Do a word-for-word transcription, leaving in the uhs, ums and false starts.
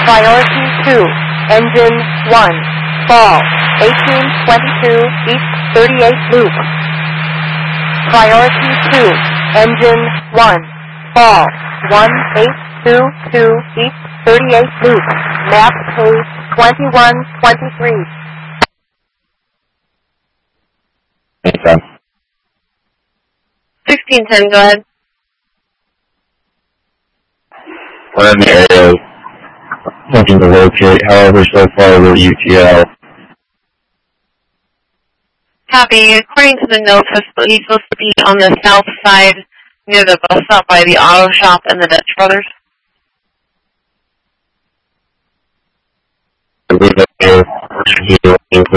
Priority two, engine one, fall, eighteen twenty-two east thirty-eight loop. Priority two, engine one, fall, one eight two two east thirty-eight loop, map page twenty-one twenty-three. Okay. sixteen ten, go ahead. We're in the area looking to locate, however, so far we're U T L. Copy. According to the notes, he's supposed to be on the south side near the bus stop by the auto shop and the Dutch Brothers. I believe that they're